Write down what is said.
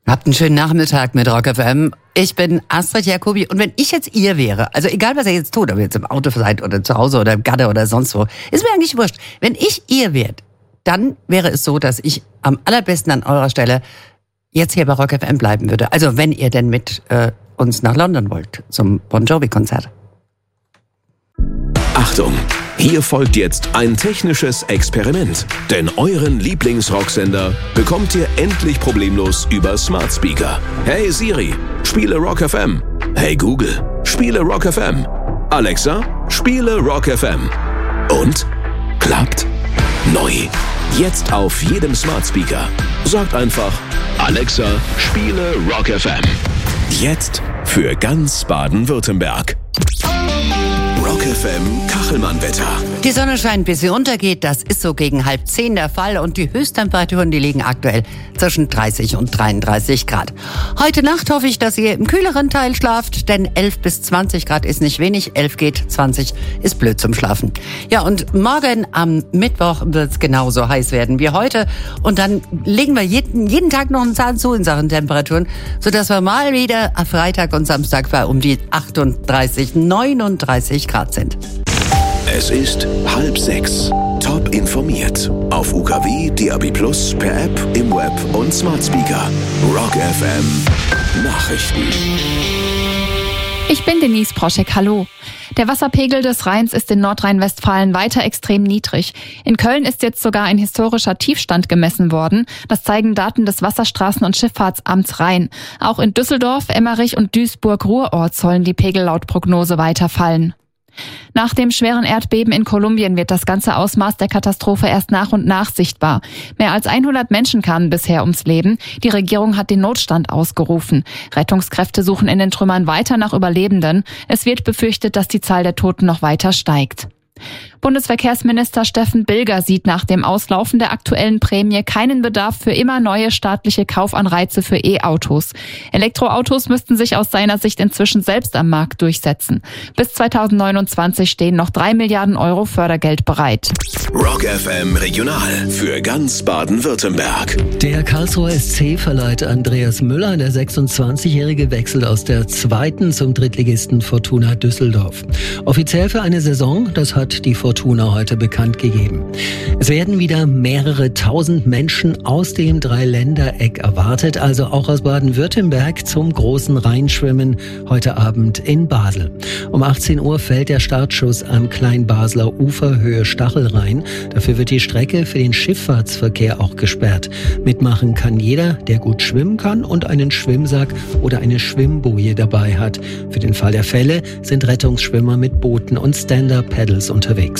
Habt einen schönen Nachmittag mit Rock FM. Ich bin Astrid Jacobi und wenn ich jetzt ihr wäre, also egal was ihr jetzt tut, ob ihr jetzt im Auto seid oder zu Hause oder im Gatte oder sonst wo, ist mir eigentlich wurscht. Wenn ich ihr wäre, dann wäre es so, dass ich am allerbesten an eurer Stelle jetzt hier bei Rock FM bleiben würde. Also wenn ihr denn mit uns nach London wollt zum Bon Jovi-Konzert. Achtung! Hier folgt jetzt ein technisches Experiment. Denn euren Lieblingsrocksender bekommt ihr endlich problemlos über Smart Speaker. Hey Siri, spiele Rock FM. Hey Google, spiele Rock FM. Alexa, spiele Rock FM. Und? Klappt? Neu. Jetzt auf jedem Smart Speaker. Sagt einfach, Alexa, spiele Rock FM. Jetzt für ganz Baden-Württemberg. Rock FM Kachelmann-Wetter. Die Sonne scheint, bis sie untergeht. Das ist so gegen 9:30 der Fall. Und die Höchsttemperaturen, die liegen aktuell zwischen 30 und 33 Grad. Heute Nacht hoffe ich, dass ihr im kühleren Teil schlaft. Denn 11 bis 20 Grad ist nicht wenig. 11 geht, 20 ist blöd zum Schlafen. Ja, und morgen am Mittwoch wird es genauso heiß werden wie heute. Und dann legen wir jeden Tag noch einen Zahn zu in Sachen Temperaturen. Sodass wir mal wieder am Freitag und Samstag bei um die 38, 39 Grad sind. Es ist 5:30. Top informiert. Auf UKW, DAB+, per App, im Web und Smart Speaker. Rock FM Nachrichten. Ich bin Denise Proschek, hallo. Der Wasserpegel des Rheins ist in Nordrhein-Westfalen weiter extrem niedrig. In Köln ist jetzt sogar ein historischer Tiefstand gemessen worden. Das zeigen Daten des Wasserstraßen- und Schifffahrtsamts Rhein. Auch in Düsseldorf, Emmerich und Duisburg-Ruhrort sollen die Pegel laut Prognose weiter fallen. Nach dem schweren Erdbeben in Kolumbien wird das ganze Ausmaß der Katastrophe erst nach und nach sichtbar. Mehr als 100 Menschen kamen bisher ums Leben. Die Regierung hat den Notstand ausgerufen. Rettungskräfte suchen in den Trümmern weiter nach Überlebenden. Es wird befürchtet, dass die Zahl der Toten noch weiter steigt. Bundesverkehrsminister Steffen Bilger sieht nach dem Auslaufen der aktuellen Prämie keinen Bedarf für immer neue staatliche Kaufanreize für E-Autos. Elektroautos müssten sich aus seiner Sicht inzwischen selbst am Markt durchsetzen. Bis 2029 stehen noch 3 Milliarden Euro Fördergeld bereit. Rock FM Regional für ganz Baden-Württemberg. Der Karlsruher SC verleiht Andreas Müller. Der 26-Jährige wechselt aus der 2. zum Drittligisten Fortuna Düsseldorf. Offiziell für eine Saison, das hat die Fortuna heute bekannt gegeben. Es werden wieder mehrere tausend Menschen aus dem Dreiländereck erwartet, also auch aus Baden-Württemberg zum großen Rheinschwimmen heute Abend in Basel. Um 18 Uhr fällt der Startschuss am Kleinbasler Ufer Höhe Stachelrhein. Dafür wird die Strecke für den Schifffahrtsverkehr auch gesperrt. Mitmachen kann jeder, der gut schwimmen kann und einen Schwimmsack oder eine Schwimmboje dabei hat. Für den Fall der Fälle sind Rettungsschwimmer mit Booten und Stand-Up-Paddles unterwegs.